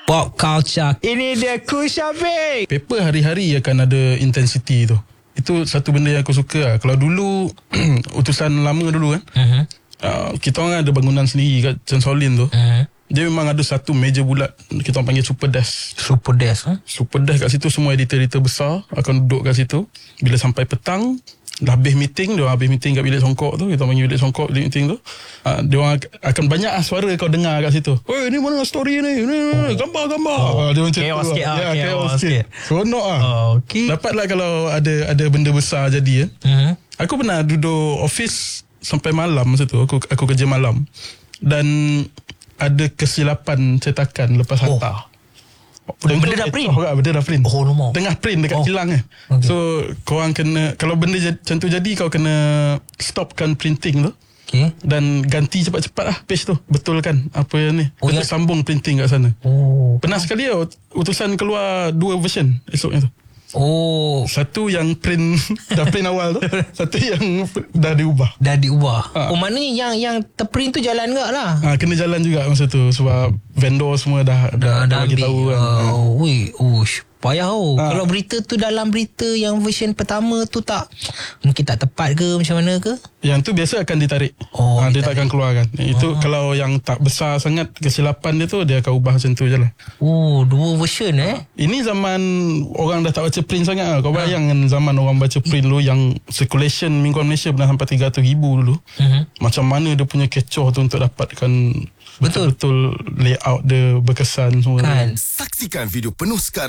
Pop culture. Ini dia Kushabik. Paper hari-hari akan ada intensity tu. Itu satu benda yang aku suka lah. Kalau dulu utusan lama dulu kan, kita orang ada bangunan sendiri kat Censolin tu. Dia memang ada satu meja bulat, kita orang panggil super desk. Super desk. Super desk kat situ, semua editor-editor besar akan duduk kat situ. Bila sampai petang, dah habis meeting, dia orang habis meeting kat bilik songkok tu, kita panggil bilik songkok, bilik meeting tu. Dia orang akan banyak suara kau dengar kat situ. "Oi, ni mana story ni? Gambar." Dia macam chaos tu. sikit lah. Ya, Chaos chaos sikit. sikit. Seronok ah. Okay. Dapatlah kalau ada benda besar jadi Aku pernah duduk office sampai malam masa tu. Aku kerja malam. Dan ada kesilapan cetakan lepas hantar. Benda dah print? Benda dah print. Oh, nombor. Tengah print dekat kilang Okay. So korang kena, kalau benda macam tu jadi, kau kena stopkan printing tu. Okay. Dan ganti cepat-cepat lah page tu. Betulkan apa yang ni. Untuk sambung printing kat sana. Pernah sekali utusan keluar 2 version esoknya tu. Satu yang print dah print awal tu, satu yang dah diubah. Maknanya yang terprint tu jalan enggak lah. Kena jalan juga masa tu sebab vendor semua dah bagi tahu kan. Payah Kalau berita tu, dalam berita yang version pertama tu mungkin tak tepat ke, macam mana ke? Yang tu biasa akan ditarik. Dia tak akan keluarkan. Itu kalau yang tak besar sangat kesilapan dia tu, dia akan ubah macam tu je lah. 2 version Ini zaman orang dah tak baca print sangat lah. Kau bayangkan zaman orang baca print dulu, yang circulation mingguan Malaysia pernah sampai 300,000 dulu. Macam mana dia punya kecoh tu untuk dapatkan betul-betul layout dia berkesan semua. Saksikan video penuh sekarang.